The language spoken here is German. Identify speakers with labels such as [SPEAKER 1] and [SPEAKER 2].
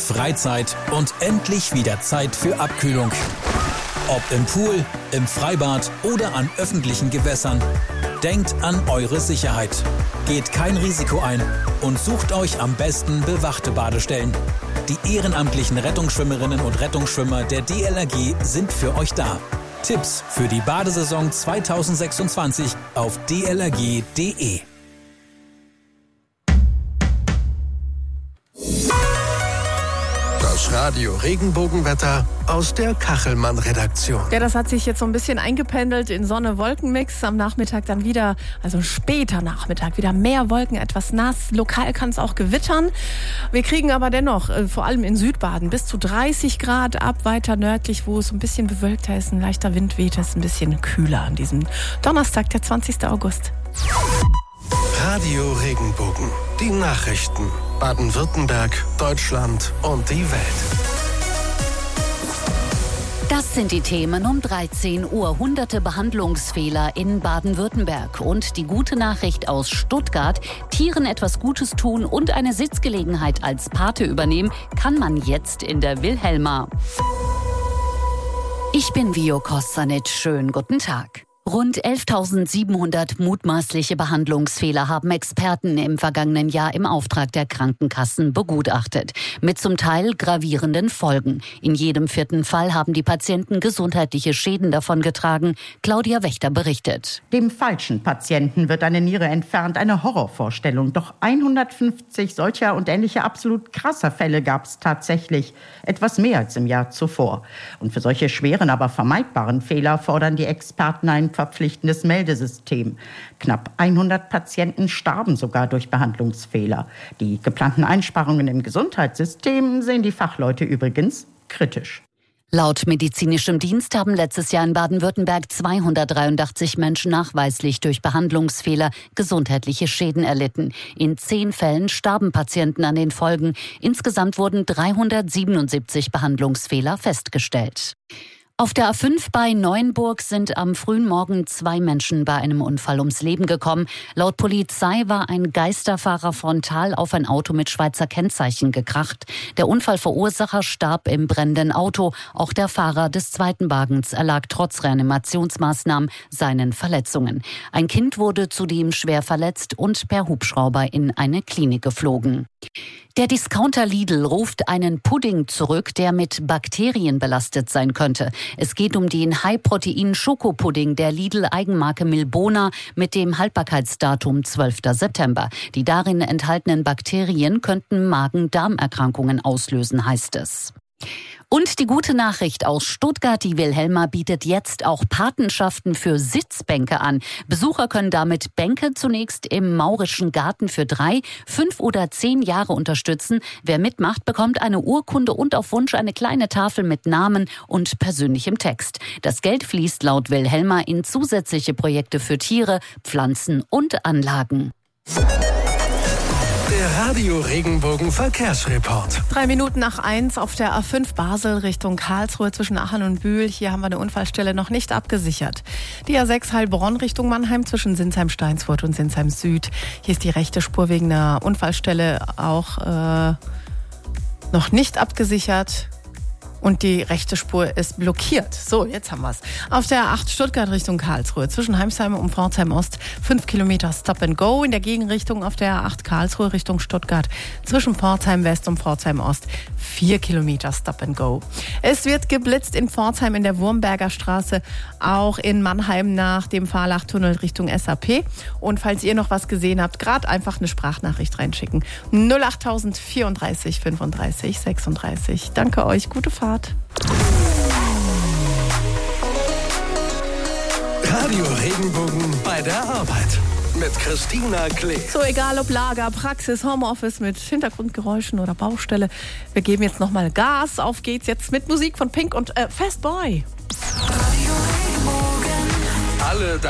[SPEAKER 1] Freizeit und endlich wieder Zeit für Abkühlung. Ob im Pool, im Freibad oder an öffentlichen Gewässern. Denkt an eure Sicherheit. Geht kein Risiko ein und sucht euch am besten bewachte Badestellen. Die ehrenamtlichen Rettungsschwimmerinnen und Rettungsschwimmer der DLRG sind für euch da. Tipps für die Badesaison 2026 auf dlrg.de.
[SPEAKER 2] Das Radio Regenbogenwetter aus der Kachelmann-Redaktion.
[SPEAKER 3] Ja, das hat sich jetzt so ein bisschen eingependelt in Sonne-Wolken-Mix. Am Nachmittag dann wieder, also später Nachmittag, wieder mehr Wolken, etwas nass. Lokal kann es auch gewittern. Wir kriegen aber dennoch, vor allem in Südbaden, bis zu 30 Grad ab. Weiter nördlich, wo es ein bisschen bewölkter ist, ein leichter Wind weht, ist ein bisschen kühler an diesem Donnerstag, der 20. August.
[SPEAKER 2] Radio Regenbogen. Die Nachrichten. Baden-Württemberg, Deutschland und die Welt.
[SPEAKER 4] Das sind die Themen um 13 Uhr. Hunderte Behandlungsfehler in Baden-Württemberg. Und die gute Nachricht aus Stuttgart: Tieren etwas Gutes tun und eine Sitzgelegenheit als Pate übernehmen, kann man jetzt in der Wilhelma. Ich bin Vio Kostanic. Schönen guten Tag. Rund 11.700 mutmaßliche Behandlungsfehler haben Experten im vergangenen Jahr im Auftrag der Krankenkassen begutachtet. Mit zum Teil gravierenden Folgen. In jedem 4. Fall haben die Patienten gesundheitliche Schäden davongetragen. Claudia Wächter berichtet.
[SPEAKER 5] Dem falschen Patienten wird eine Niere entfernt. Eine Horrorvorstellung. Doch 150 solcher und ähnlicher absolut krasser Fälle gab es tatsächlich. Etwas mehr als im Jahr zuvor. Und für solche schweren, aber vermeidbaren Fehler fordern die Experten ein verpflichtendes Meldesystem. Knapp 100 Patienten starben sogar durch Behandlungsfehler. Die geplanten Einsparungen im Gesundheitssystem sehen die Fachleute übrigens kritisch.
[SPEAKER 4] Laut medizinischem Dienst haben letztes Jahr in Baden-Württemberg 283 Menschen nachweislich durch Behandlungsfehler gesundheitliche Schäden erlitten. In 10 Fällen starben Patienten an den Folgen. Insgesamt wurden 377 Behandlungsfehler festgestellt. Auf der A5 bei Neuenburg sind am frühen Morgen 2 Menschen bei einem Unfall ums Leben gekommen. Laut Polizei war ein Geisterfahrer frontal auf ein Auto mit Schweizer Kennzeichen gekracht. Der Unfallverursacher starb im brennenden Auto. Auch der Fahrer des zweiten Wagens erlag trotz Reanimationsmaßnahmen seinen Verletzungen. Ein Kind wurde zudem schwer verletzt und per Hubschrauber in eine Klinik geflogen. Der Discounter Lidl ruft einen Pudding zurück, der mit Bakterien belastet sein könnte. Es geht um den High-Protein-Schokopudding der Lidl-Eigenmarke Milbona mit dem Haltbarkeitsdatum 12. September. Die darin enthaltenen Bakterien könnten Magen-Darm-Erkrankungen auslösen, heißt es. Und die gute Nachricht aus Stuttgart: Die Wilhelma bietet jetzt auch Patenschaften für Sitzbänke an. Besucher können damit Bänke zunächst im Maurischen Garten für 3, 5 oder 10 Jahre unterstützen. Wer mitmacht, bekommt eine Urkunde und auf Wunsch eine kleine Tafel mit Namen und persönlichem Text. Das Geld fließt laut Wilhelma in zusätzliche Projekte für Tiere, Pflanzen und Anlagen.
[SPEAKER 2] Der Radio Regenbogen Verkehrsreport.
[SPEAKER 3] 3 Minuten nach 1 auf der A5 Basel Richtung Karlsruhe zwischen Aachen und Bühl. Hier haben wir eine Unfallstelle noch nicht abgesichert. Die A6 Heilbronn Richtung Mannheim zwischen Sinsheim-Steinsfurt und Sinsheim Süd. Hier ist die rechte Spur wegen einer Unfallstelle auch noch nicht abgesichert. Und die rechte Spur ist blockiert. So, jetzt haben wir es. Auf der A8 Stuttgart Richtung Karlsruhe zwischen Heimsheim und Pforzheim Ost 5 Kilometer Stop and Go. In der Gegenrichtung auf der A8 Karlsruhe Richtung Stuttgart zwischen Pforzheim West und Pforzheim Ost 4 Kilometer Stop and Go. Es wird geblitzt in Pforzheim in der Wurmberger Straße, auch in Mannheim nach dem Fahrlachtunnel Richtung SAP. Und falls ihr noch was gesehen habt, gerade einfach eine Sprachnachricht reinschicken. 08000 34 35 36. Danke euch, gute Fahrt.
[SPEAKER 2] Radio Regenbogen bei der Arbeit mit Christina Klee.
[SPEAKER 3] So, egal ob Lager, Praxis, Homeoffice mit Hintergrundgeräuschen oder Baustelle. Wir geben jetzt nochmal Gas. Auf geht's jetzt mit Musik von Pink und Fast Boy.
[SPEAKER 2] Alle